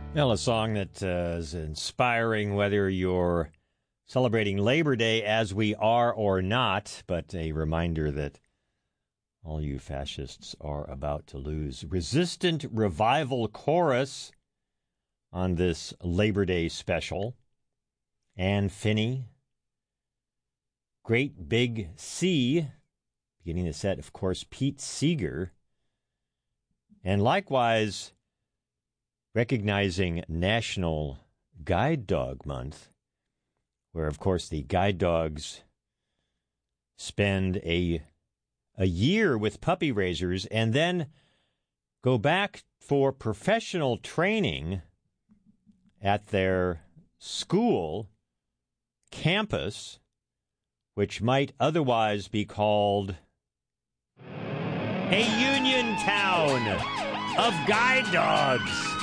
Well, a song that is inspiring whether you're celebrating Labor Day as we are or not, but a reminder that all you fascists are about to lose. Resistant Revival Chorus on this Labor Day special. Ann Finney. Great Big Sea. Beginning the set, of course, Pete Seeger. And likewise, recognizing National Guide Dog Month, where, of course, the guide dogs spend a year with puppy raisers and then go back for professional training at their school campus, which might otherwise be called a union town of guide dogs.